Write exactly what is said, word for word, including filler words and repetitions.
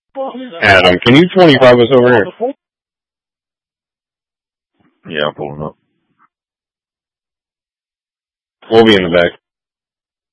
Adam, can you twenty-five us over here? Yeah, I'm pulling up. We'll be in the back.